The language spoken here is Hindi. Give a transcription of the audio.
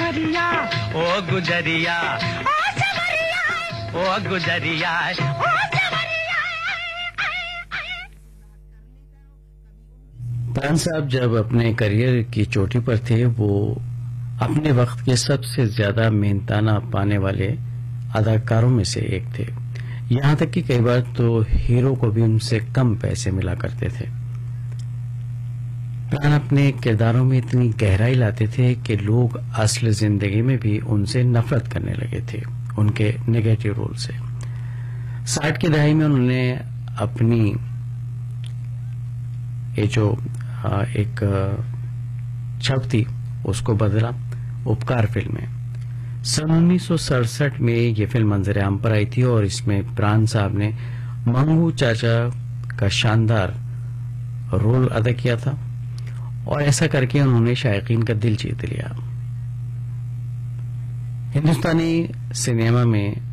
सवरिया ओ गुजरिया, ओ सवरिया ओ गुजरिया, ओ सवरिया। प्राण साहब जब अपने करियर की चोटी पर थे, वो अपने वक्त के सबसे ज्यादा मेहनताना पाने वाले अदाकारों में से एक थे। यहां तक कि कई बार तो हीरो को भी उनसे कम पैसे मिला करते थे। प्राण अपने किरदारों में इतनी गहराई लाते थे कि लोग असल जिंदगी में भी उनसे नफरत करने लगे थे, उनके नेगेटिव रोल से। 60 की दहाई में उन्होंने अपनी ये जो एक छवि थी उसको बदला उपकार फिल्म में। सन 1967 में ये फिल्म मंजर आम पर आई थी और इसमें प्राण साहब ने मंगू चाचा का शानदार रोल अदा किया था और ऐसा करके उन्होंने शायकीन का दिल जीत लिया। हिंदुस्तानी सिनेमा में